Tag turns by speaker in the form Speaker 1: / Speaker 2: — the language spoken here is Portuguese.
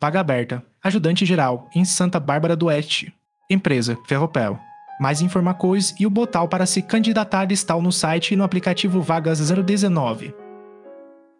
Speaker 1: Vaga aberta. Ajudante geral, em Santa Bárbara do Oeste. Empresa, Ferropel. Mais informações e o botão para se candidatar está no site e no aplicativo Vagas 019.